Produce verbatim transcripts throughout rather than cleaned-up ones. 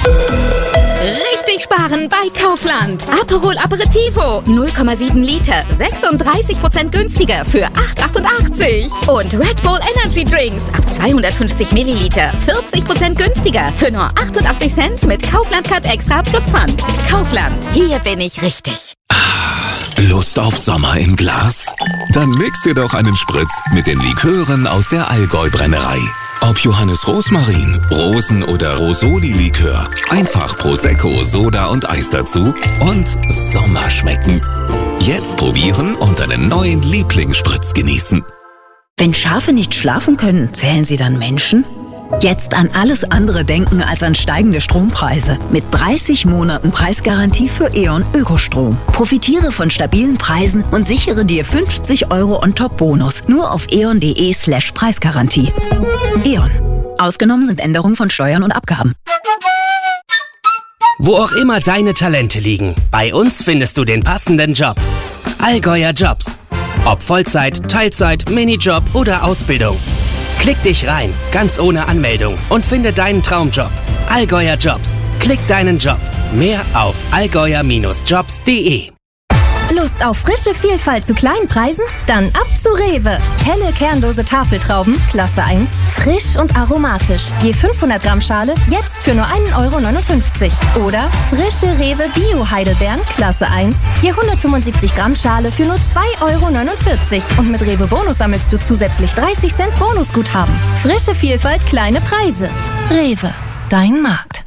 Richtig sparen bei Kaufland. Aperol Aperitivo, null Komma sieben Liter, sechsunddreißig Prozent günstiger für acht achtundachtzig. Und Red Bull Energy Drinks ab zweihundertfünfzig Milliliter, vierzig Prozent günstiger für nur achtundachtzig Cent mit Kaufland Card Extra plus Pfand. Kaufland, hier bin ich richtig. Lust auf Sommer im Glas? Dann mix dir doch einen Spritz mit den Likören aus der Allgäu-Brennerei. Ob Johannes Rosmarin, Rosen- oder Rosoli-Likör. Einfach Prosecco, Soda und Eis dazu und Sommer schmecken. Jetzt probieren und einen neuen Lieblingsspritz genießen. Wenn Schafe nicht schlafen können, zählen sie dann Menschen? Jetzt an alles andere denken als an steigende Strompreise. Mit dreißig Monaten Preisgarantie für E.ON Ökostrom. Profitiere von stabilen Preisen und sichere dir fünfzig Euro on-top-Bonus. Nur auf eon.de slash Preisgarantie. E.ON. Ausgenommen sind Änderungen von Steuern und Abgaben. Wo auch immer deine Talente liegen, bei uns findest du den passenden Job. Allgäuer Jobs. Ob Vollzeit, Teilzeit, Minijob oder Ausbildung. Klick dich rein, ganz ohne Anmeldung und finde deinen Traumjob. Allgäuer Jobs. Klick deinen Job. Mehr auf allgäuer Jobs punkt de. Lust auf frische Vielfalt zu kleinen Preisen? Dann ab zu Rewe. Helle kernlose Tafeltrauben, Klasse eins, frisch und aromatisch. Je fünfhundert Gramm Schale, jetzt für nur ein Euro neunundfünfzig. Oder frische Rewe Bio-Heidelbeeren, Klasse eins, je hundertfünfundsiebzig Gramm Schale für nur zwei Euro neunundvierzig. Und mit Rewe Bonus sammelst du zusätzlich dreißig Cent Bonusguthaben. Frische Vielfalt, kleine Preise. Rewe, dein Markt.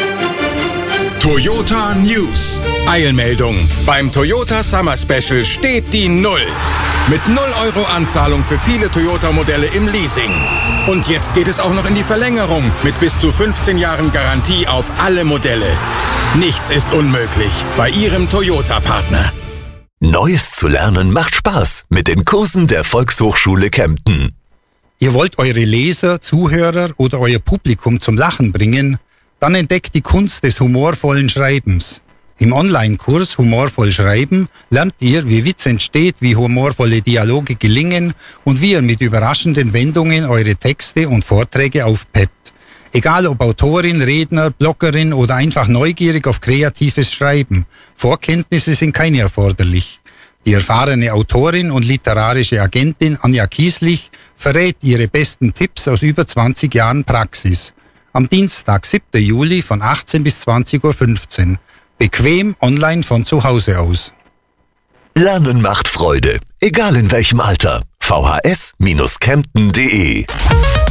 Toyota News. Eilmeldung. Beim Toyota Summer Special steht die Null. Mit null Euro Anzahlung für viele Toyota-Modelle im Leasing. Und jetzt geht es auch noch in die Verlängerung mit bis zu fünfzehn Jahren Garantie auf alle Modelle. Nichts ist unmöglich bei Ihrem Toyota-Partner. Neues zu lernen macht Spaß mit den Kursen der Volkshochschule Kempten. Ihr wollt eure Leser, Zuhörer oder euer Publikum zum Lachen bringen? Dann entdeckt die Kunst des humorvollen Schreibens. Im Online-Kurs Humorvoll Schreiben lernt ihr, wie Witz entsteht, wie humorvolle Dialoge gelingen und wie ihr mit überraschenden Wendungen eure Texte und Vorträge aufpeppt. Egal ob Autorin, Redner, Bloggerin oder einfach neugierig auf kreatives Schreiben, Vorkenntnisse sind keine erforderlich. Die erfahrene Autorin und literarische Agentin Anja Kieslich verrät ihre besten Tipps aus über zwanzig Jahren Praxis. Am Dienstag, siebten Juli von achtzehn bis zwanzig Uhr fünfzehn. Bequem online von zu Hause aus. Lernen macht Freude, egal in welchem Alter. v h s Bindestrich kempten punkt de